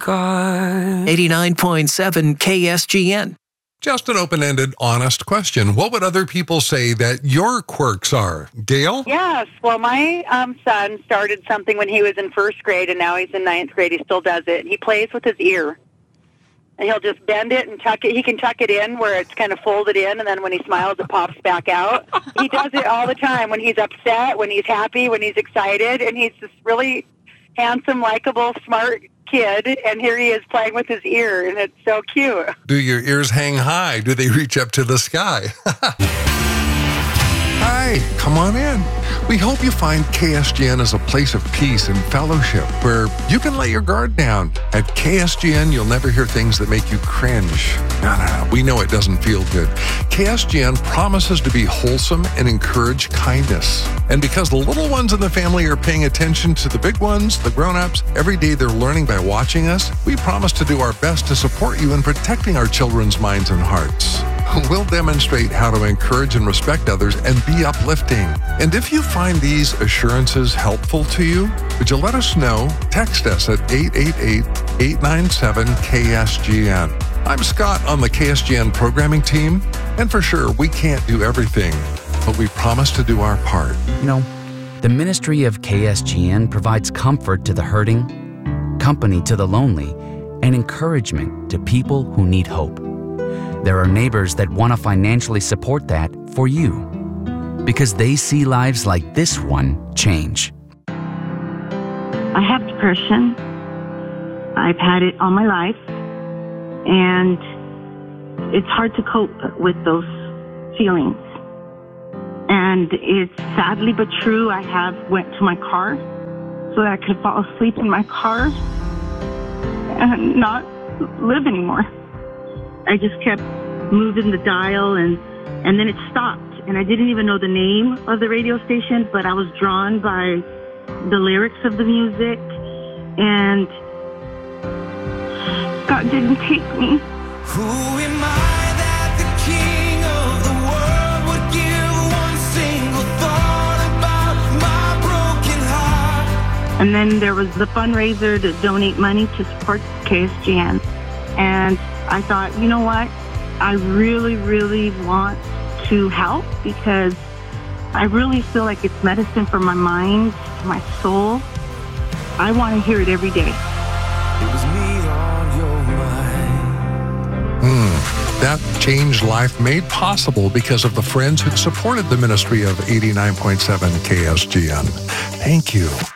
God. 89.7 KSGN. Just an open-ended, honest question. What would other people say that your quirks are? Gail? Yes. Well, my son started something when he was in first grade, and now he's in ninth grade. He still does it. He plays with his ear. And he'll just bend it and tuck it. He can tuck it in where it's kind of folded in, and then when he smiles, it pops back out. He does it all the time when he's upset, when he's happy, when he's excited, and he's this really handsome, likable, smart kid, and here he is playing with his ear, and it's so cute. Do your ears hang high? Do they reach up to the sky? Hi, come on in. We hope you find KSGN as a place of peace and fellowship where you can let your guard down. At KSGN, you'll never hear things that make you cringe. No. We know it doesn't feel good. KSGN promises to be wholesome and encourage kindness. And because the little ones in the family are paying attention to the big ones, the grown-ups, every day they're learning by watching us, we promise to do our best to support you in protecting our children's minds and hearts. We'll demonstrate how to encourage and respect others and be uplifting. And if you find these assurances helpful to you, would you let us know? Text us at 888-897-KSGN. I'm Scott on the KSGN programming team, and for sure, we can't do everything, but we promise to do our part. You know, the ministry of KSGN provides comfort to the hurting, company to the lonely, and encouragement to people who need hope. There are neighbors that want to financially support that for you because they see lives like this one change. I have depression. I've had it all my life, and it's hard to cope with those feelings. And it's sadly but true, I have went to my car so that I could fall asleep in my car and not live anymore. I just kept moving the dial, and then it stopped. And I didn't even know the name of the radio station, but I was drawn by the lyrics of the music, and God didn't take me. Who am I that the king of the world would give one single thought about my broken heart? And then there was the fundraiser to donate money to support KSGN. And I thought, you know what? I really, really want to help because I really feel like it's medicine for my mind, my soul. I want to hear it every day. It was me on your mind. That changed life made possible because of the friends who supported the ministry of 89.7 KSGN. Thank you.